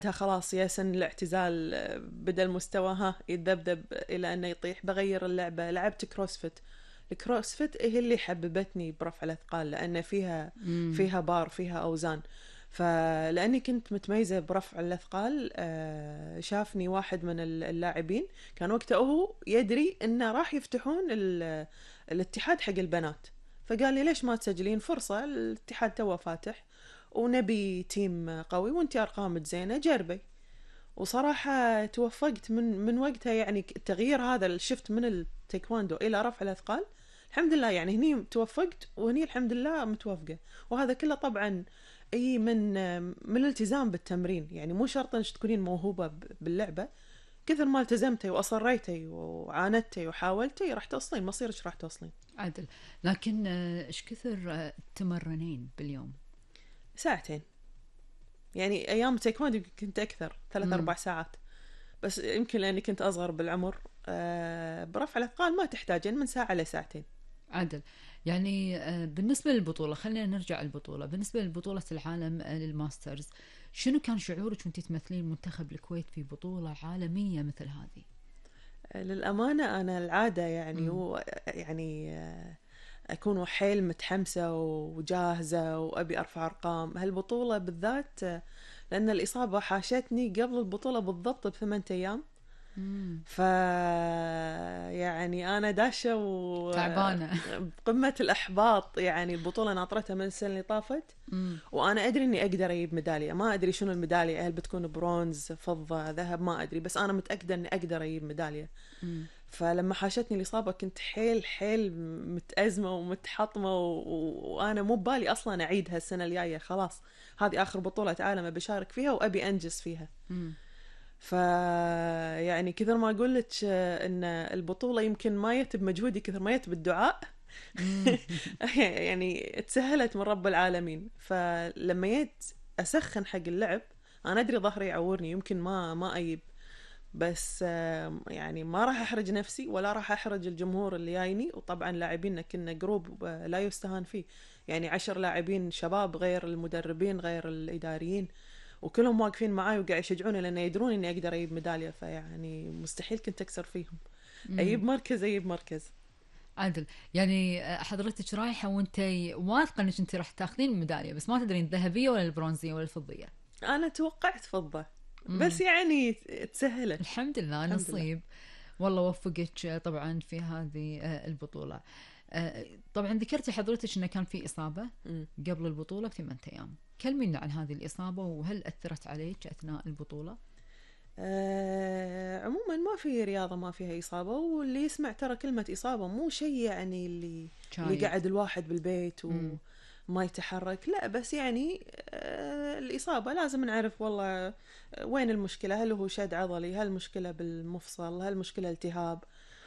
خلاص يا سن الاعتزال، بدأ المستوى يتذبذب إلى أنه يطيح، بغير اللعبة. لعبت كروسفيت. الكروسفيت هي اللي حببتني برفع الأثقال، لأن فيها بار، فيها أوزان. فلأني كنت متميزة برفع الأثقال، شافني واحد من اللاعبين، كان وقته هو يدري أنه راح يفتحون الاتحاد حق البنات، فقال لي ليش ما تسجلين؟ فرصة، الاتحاد توه فاتح ونبي تيم قوي وانتي أرقامك زينة، جربي. وصراحة توفقت من وقتها، يعني التغيير هذا، الشفت من التايكواندو إلى رفع الأثقال، الحمد لله. يعني هني توفقت وهني الحمد لله متوفقة. وهذا كله طبعا أي من الالتزام بالتمرين. يعني مو شرط أنك تكونين موهوبة باللعبة، كثر ما التزمتي وأصريتي وعاندتي وحاولتي راح توصلين مصيرك، راح توصلين. عدل. لكن ايش كثر تمرنين باليوم؟ ساعتين. يعني أيام تايكواندو كنت أكثر، 3-4 ساعات. بس يمكن لأني كنت أصغر بالعمر. برفع الأثقال ما تحتاجين من ساعة لساعتين. عدل. يعني بالنسبة للبطولة، خلينا نرجع للبطولة. بالنسبة لبطولة العالم للماسترز، شنو كان شعورك وانت تمثلين منتخب الكويت في بطولة عالمية مثل هذه؟ للأمانة أنا العادة يعني يعني أكون حيل متحمسة وجاهزة وأبي أرفع أرقام. هالبطولة بالذات لأن الإصابة حاشتني قبل البطولة بالضبط ب8 أيام. ف يعني أنا داشة تعبانة. بقمة الإحباط. يعني البطولة ناطرتها من السنة اللي طافت، وأنا أدري إني أقدر أجيب ميدالية. ما أدري شنو الميدالية، هل بتكون برونز، فضة، ذهب، ما أدري، بس أنا متأكدة إني أقدر أجيب ميدالية. فلما حاشتني الإصابة كنت حيل متأزمة ومتحطمة، وأنا مو ببالي أصلا أعيد هالسنة الجاية. خلاص هذه آخر بطولة عالم بشارك فيها وأبي أنجز فيها. يعني كثر ما أقول لك إن البطولة يمكن ما يت بمجهودي كثر ما يت بالدعاء. يعني تسهلت من رب العالمين. فلما جيت أسخن حق اللعب، أنا أدري ظهري يعورني، يمكن ما أجيب، بس يعني ما راح أحرج نفسي ولا راح أحرج الجمهور اللي جايني. وطبعا لاعبيننا كنا جروب لا يستهان فيه، يعني 10 لاعبين شباب غير المدربين غير الإداريين، وكلهم واقفين معاي وقاعد يشجعوني لأن يدرون إني أقدر أجيب ميدالية. فيعني مستحيل كنت أكسر فيهم. أجيب مركز. عدل. يعني حضرتك رايحة وانت واثقة انك انت راح تاخذين الميدالية، بس ما تدرين الذهبية ولا البرونزية ولا الفضية. أنا توقعت فضة، بس يعني تسهلت الحمد لله، الحمد نصيب. لله. والله وفقك طبعا في هذه البطولة. طبعا ذكرتي حضرتك انه كان في إصابة قبل البطولة ب8 أيام. كلمينا عن هذه الإصابة وهل أثرت عليك أثناء البطولة؟ عموما ما في رياضة ما فيها إصابة، واللي يسمع ترى كلمة إصابة مو شيء يعني اللي قاعد الواحد بالبيت وما يتحرك، لا، بس يعني الإصابة لازم نعرف والله وين المشكلة. هل هو شد عضلي، هل المشكلة بالمفصل، هل المشكلة التهاب.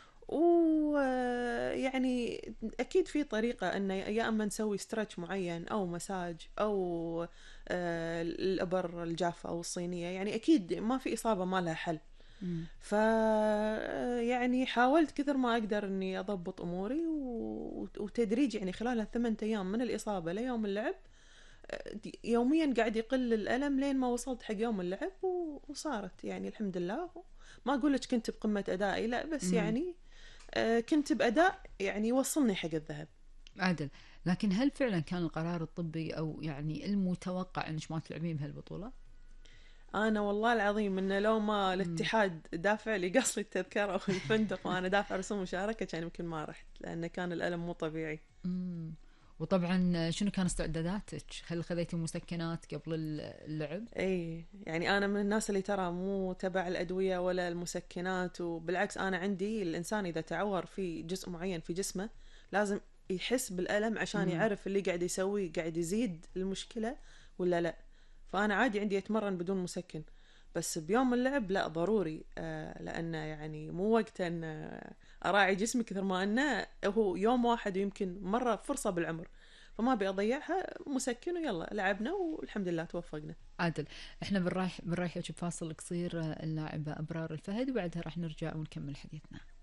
ويعني أكيد في طريقة أنه يا أما نسوي ستريتش معين أو مساج أو الإبر الجافة أو الصينية. يعني أكيد ما في إصابة ما لها حل. ف يعني حاولت كثر ما أقدر أني أضبط أموري وتدريج، يعني خلال 8 أيام من الإصابة ليوم اللعب يوميا قاعد يقل الألم لين ما وصلت حق يوم اللعب وصارت يعني الحمد لله. ما أقول لك كنت بقمة أدائي، لا، بس يعني كنت بأداء يعني يوصلني حق الذهب. عدل. لكن هل فعلا كان القرار الطبي أو يعني المتوقع أنك ما تلعبين بهالبطولة؟ أنا والله العظيم إنه لو ما الاتحاد دافع لي قصري التذكرة والفندق وأنا دافع رسوم مشاركة كان يمكن ما رحت، لأنه كان الألم مو طبيعي. وطبعا شنو كان استعداداتك؟ هل خذيتي مسكنات قبل اللعب؟ اي يعني انا من الناس اللي ترى مو تبع الادويه ولا المسكنات، وبالعكس انا عندي الانسان اذا تعور في جزء معين في جسمه لازم يحس بالالم عشان يعرف اللي قاعد يسويه قاعد يزيد المشكله ولا لا. فانا عادي عندي اتمرن بدون مسكن، بس بيوم اللعب لا ضروري. لانه يعني مو وقت ان اراعي جسمي كثر ما انه هو يوم واحد ويمكن مره فرصه بالعمر، فما ابي اضيعها. مسكن ويلا لعبنا والحمد لله توفقنا. عادل. احنا بنرايح بفاصل قصير اللاعبة أبرار الفهد، وبعدها راح نرجع ونكمل حديثنا.